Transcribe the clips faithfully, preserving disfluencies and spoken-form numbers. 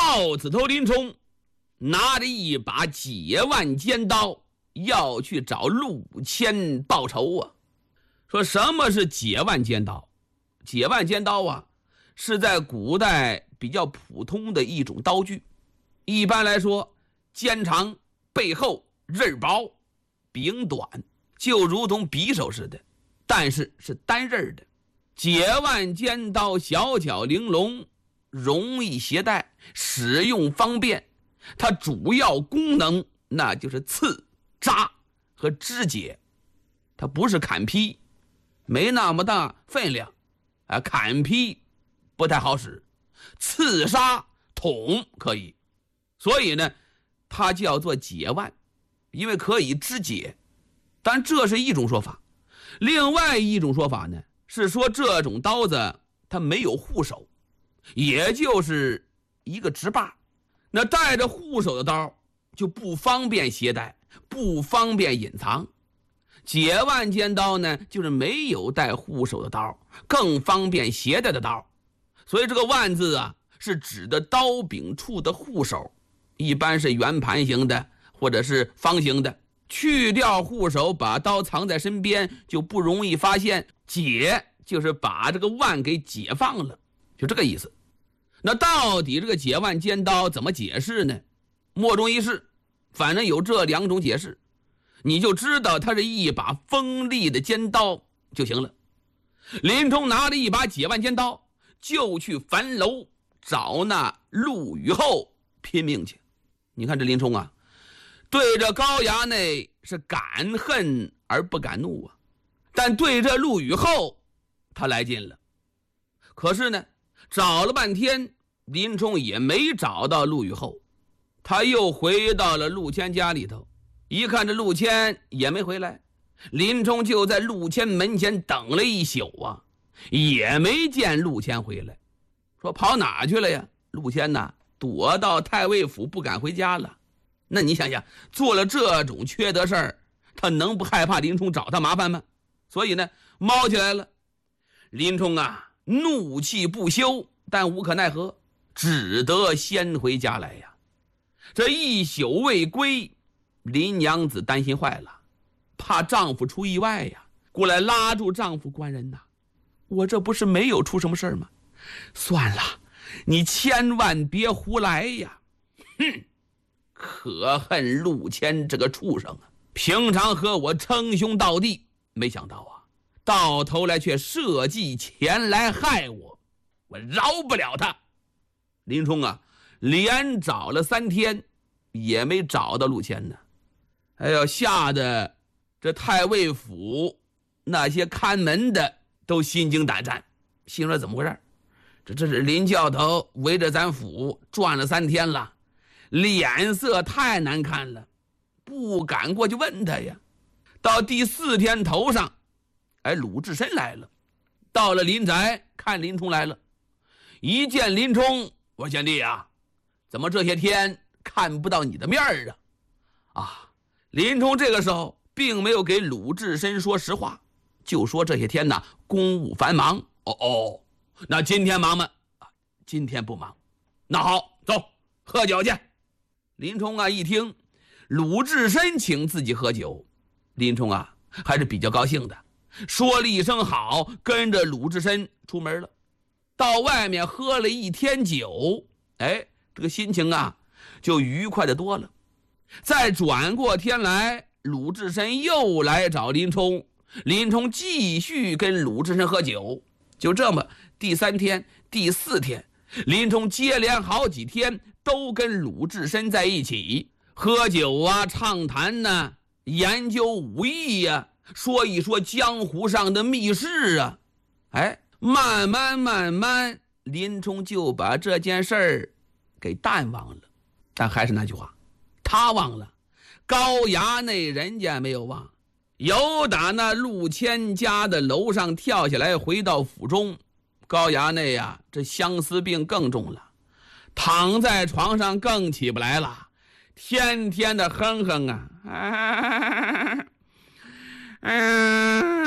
豹子头林冲拿着一把解腕尖刀，要去找陆谦报仇啊。说什么是解腕尖刀？解腕尖刀啊，是在古代比较普通的一种刀具。一般来说，尖长，背厚，刃薄，柄短，就如同匕首似的，但是是单刃的。解腕尖刀小巧玲珑，容易携带，使用方便。它主要功能那就是刺、扎和肢解，它不是砍劈，没那么大分量啊，砍劈不太好使，刺杀捅可以，所以呢它叫做解腕，因为可以肢解。但这是一种说法，另外一种说法呢是说这种刀子它没有护手，也就是一个直把，那带着护手的刀就不方便携带，不方便隐藏。解腕尖刀呢就是没有带护手的刀，更方便携带的刀，所以这个腕字啊是指的刀柄处的护手，一般是圆盘形的或者是方形的，去掉护手，把刀藏在身边就不容易发现。解就是把这个腕给解放了，就这个意思。那到底这个解腕尖刀怎么解释呢？莫衷一是，反正有这两种解释，你就知道它是一把锋利的尖刀就行了。林冲拿着一把解腕尖刀就去樊楼找那陆羽厚拼命去。你看这林冲啊，对着高衙内是敢恨而不敢怒啊，但对着陆羽厚他来劲了。可是呢找了半天，林冲也没找到陆羽厚。他又回到了陆谦家里头，一看这陆谦也没回来，林冲就在陆谦门前等了一宿啊，也没见陆谦回来。说跑哪去了呀？陆谦呐躲到太尉府不敢回家了。那你想想，做了这种缺德事儿，他能不害怕林冲找他麻烦吗？所以呢猫起来了。林冲啊怒气不休，但无可奈何，只得先回家来呀。这一宿未归，林娘子担心坏了，怕丈夫出意外呀，过来拉住丈夫：官人呐，我这不是没有出什么事儿吗？算了，你千万别胡来呀。哼，可恨陆谦这个畜生啊，平常和我称兄道弟，没想到啊到头来却设计前来害我，我饶不了他。林冲啊连找了三天也没找到陆谦呢。哎呦，吓得这太尉府那些看门的都心惊胆战，心说怎么回事？这这是林教头围着咱府转了三天了，脸色太难看了，不敢过去问他呀。到第四天头上，哎，鲁智深来了，到了林宅看林冲来了。一见林冲，我说贤弟啊，怎么这些天看不到你的面儿啊？啊，林冲这个时候并没有给鲁智深说实话，就说这些天呢公务繁忙。哦哦，那今天忙吗？啊，今天不忙。那好，走，喝酒去。林冲啊一听鲁智深请自己喝酒，林冲啊还是比较高兴的，说了一声好，跟着鲁智深出门了。到外面喝了一天酒，哎，这个心情啊就愉快的多了。再转过天来，鲁智深又来找林冲，林冲继续跟鲁智深喝酒。就这么第三天第四天，林冲接连好几天都跟鲁智深在一起喝酒啊，畅谈呢，研究武艺呀，说一说江湖上的秘事啊。哎，慢慢慢慢林冲就把这件事儿给淡忘了。但还是那句话，他忘了，高衙内人家没有忘。由打那陆谦家的楼上跳下来回到府中，高衙内呀、啊、这相思病更重了，躺在床上更起不来了，天天的哼哼啊，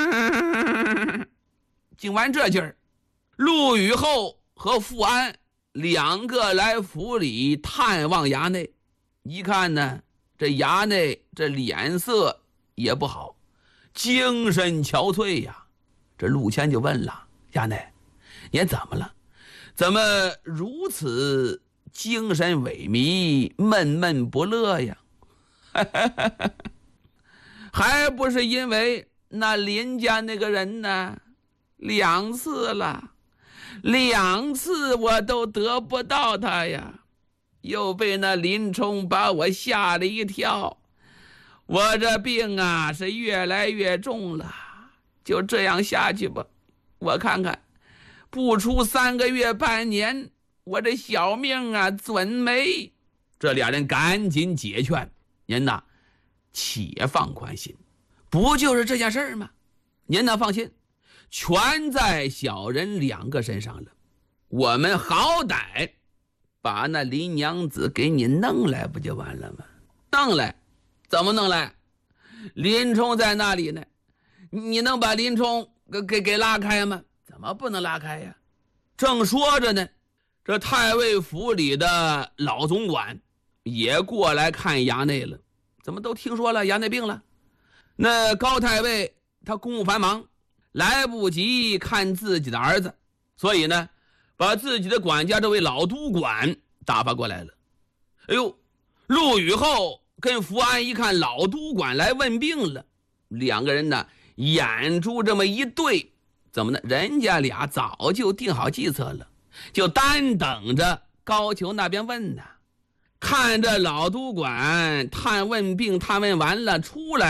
啊，净完这劲儿。陆羽厚和富安两个来府里探望衙内，一看呢，这衙内这脸色也不好，精神憔悴呀。这陆谦就问了：“衙内，您怎么了？怎么如此精神萎靡，闷闷不乐呀？”还不是因为那林家那个人呢，两次了，两次我都得不到他呀，又被那林冲把我吓了一跳。我这病啊是越来越重了，就这样下去吧，我看看不出三个月半年，我这小命啊准没。这俩人赶紧解劝：“您呐，且放宽心，不就是这件事儿吗？您呐放心，全在小人两个身上了。我们好歹把那林娘子给你弄来不就完了吗？弄来怎么弄来？林冲在那里呢，你能把林冲给给给拉开吗？怎么不能拉开呀？”正说着呢，这太尉府里的老总管也过来看衙内了。怎么都听说了衙内病了？那高太尉他公务繁忙，来不及看自己的儿子，所以呢，把自己的管家这位老督管打发过来了。哎呦，陆羽后跟福安一看老督管来问病了，两个人呢眼珠这么一对，怎么呢？人家俩早就定好计策了，就单等着高俅那边问呢。看着老督管探问病探问完了出来。